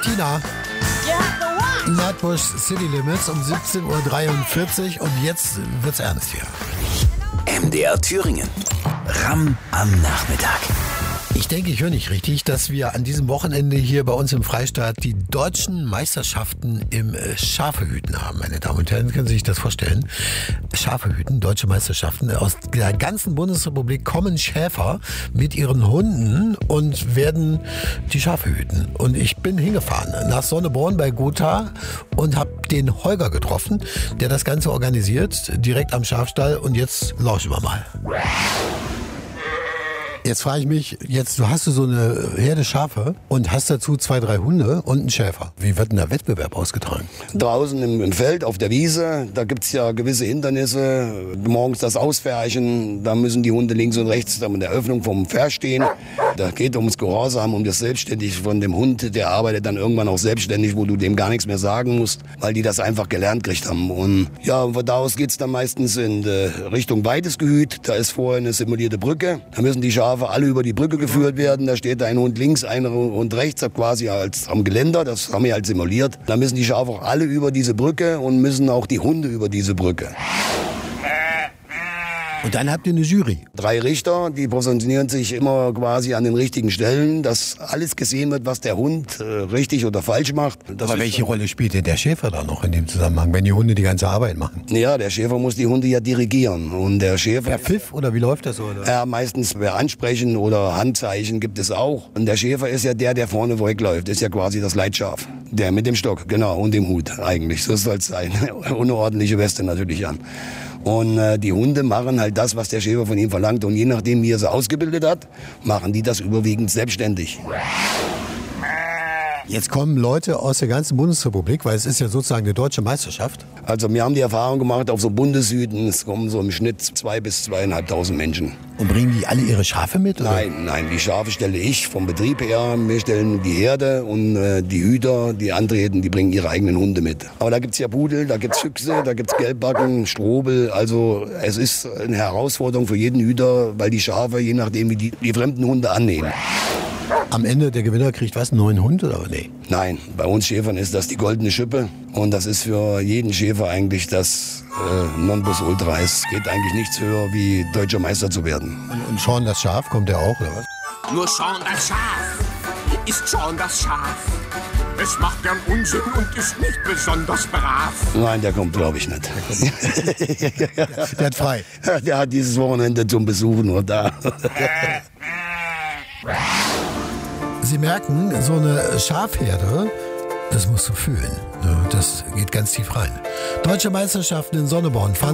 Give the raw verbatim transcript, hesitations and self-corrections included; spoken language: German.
China. Nordbusch City Limits um siebzehn Uhr dreiundvierzig und jetzt wird's ernst hier. M D R Thüringen. Ramm am Nachmittag. Ich denke, ich höre nicht richtig, dass wir an diesem Wochenende hier bei uns im Freistaat die deutschen Meisterschaften im äh, Schafehüten haben. Meine Damen und Herren, können Sie sich das vorstellen? Schafehüten, deutsche Meisterschaften. Aus der ganzen Bundesrepublik kommen Schäfer mit ihren Hunden und werden die Schafe hüten. Und ich bin hingefahren nach Sonneborn bei Gotha und habe den Holger getroffen, der das Ganze organisiert, direkt am Schafstall. Und jetzt lauschen wir mal. Jetzt frage ich mich, jetzt du hast du so eine Herde Schafe und hast dazu zwei, drei Hunde und einen Schäfer. Wie wird denn der Wettbewerb ausgetragen? Draußen im, im Feld, auf der Wiese, da gibt's ja gewisse Hindernisse. Morgens das Ausfärchen, da müssen die Hunde links und rechts da mit der Öffnung vom Pferd stehen. Da geht ums Gehorsam, um das selbstständig von dem Hund. Der arbeitet dann irgendwann auch selbstständig, wo du dem gar nichts mehr sagen musst, weil die das einfach gelernt gekriegt haben. Und ja, von da aus geht's dann meistens in Richtung Weidesgehüt. Da ist vorher eine simulierte Brücke. Da müssen die Schafe alle über die Brücke geführt werden. Da steht ein Hund links, ein Hund rechts, quasi als am Geländer. Das haben wir halt simuliert. Da müssen die Schafe auch alle über diese Brücke und müssen auch die Hunde über diese Brücke. Und dann habt ihr eine Jury. Drei Richter, die positionieren sich immer quasi an den richtigen Stellen, dass alles gesehen wird, was der Hund äh, richtig oder falsch macht. Das Aber welche Rolle spielt denn der Schäfer da noch in dem Zusammenhang, wenn die Hunde die ganze Arbeit machen? Ja, der Schäfer muss die Hunde ja dirigieren. Und der Schäfer... Per Pfiff oder wie läuft das so? Oder? Ja, meistens per Ansprechen oder Handzeichen gibt es auch. Und der Schäfer ist ja der, der vorne wegläuft. Ist ja quasi das Leitschaf. Der mit dem Stock, genau, und dem Hut eigentlich. So soll es sein. Ohne ordentliche Weste natürlich an. Und äh, die Hunde machen halt das, was der Schäfer von ihnen verlangt. Und je nachdem, wie er sie ausgebildet hat, machen die das überwiegend selbstständig. Jetzt kommen Leute aus der ganzen Bundesrepublik, weil es ist ja sozusagen eine deutsche Meisterschaft. Also wir haben die Erfahrung gemacht, auf so Bundeshüten, es kommen so im Schnitt zwei bis zweieinhalbtausend Menschen. Und bringen die alle ihre Schafe mit? Oder? Nein, nein, die Schafe stelle ich vom Betrieb her. Wir stellen die Herde und äh, die Hüter, die antreten, die bringen ihre eigenen Hunde mit. Aber da gibt's ja Pudel, da gibt's Füchse, da gibt's Gelbbacken, Strobel. Also es ist eine Herausforderung für jeden Hüter, weil die Schafe, je nachdem wie die, die fremden Hunde annehmen. Am Ende der Gewinner kriegt was, einen neuen Hund oder nee? Nein, bei uns Schäfern ist das die goldene Schippe und das ist für jeden Schäfer eigentlich das äh, Nonplusultra. Es geht eigentlich nichts höher, wie deutscher Meister zu werden. Und, und Sean das Schaf, kommt der auch oder was? Nur Sean das Schaf ist Sean das Schaf. Es macht gern Unsinn und ist nicht besonders brav. Nein, der kommt, glaube ich, nicht. Der hat frei. Der hat dieses Wochenende zum Besuchen nur da. Sie merken, so eine Schafherde, das musst du fühlen. Das geht ganz tief rein. Deutsche Meisterschaften in Sonneborn.